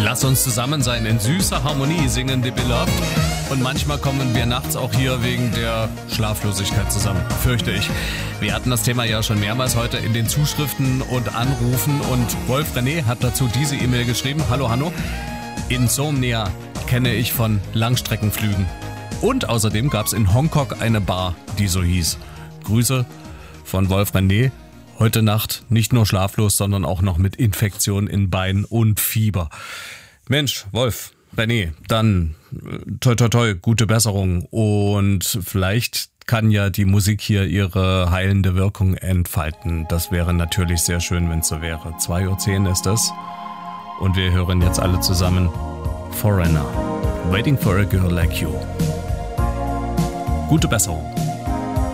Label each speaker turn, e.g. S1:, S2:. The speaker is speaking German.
S1: Lass uns zusammen sein, in süßer Harmonie singen die Beloved. Und manchmal kommen wir nachts auch hier wegen der Schlaflosigkeit zusammen, fürchte ich. Wir hatten das Thema ja schon mehrmals heute in den Zuschriften und Anrufen. Und Wolf René hat dazu diese E-Mail geschrieben. Hallo Hanno, Insomnia kenne ich von Langstreckenflügen. Und außerdem gab es in Hongkong eine Bar, die so hieß. Grüße von Wolf René. Heute Nacht nicht nur schlaflos, sondern auch noch mit Infektion in Bein und Fieber. Mensch, Wolf, René, dann toi toi toi, gute Besserung. Und vielleicht kann ja die Musik hier ihre heilende Wirkung entfalten. Das wäre natürlich sehr schön, wenn es so wäre. 2:10 Uhr ist es. Und wir hören jetzt alle zusammen Foreigner, Waiting for a Girl Like You. Gute Besserung.